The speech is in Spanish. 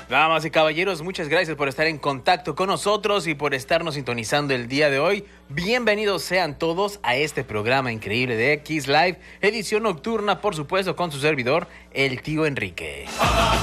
Damas y caballeros, muchas gracias por estar en contacto con nosotros y por estarnos sintonizando el día de hoy. Bienvenidos sean todos a este programa increíble de X Live, edición nocturna, por supuesto, con su servidor, el tío Enrique.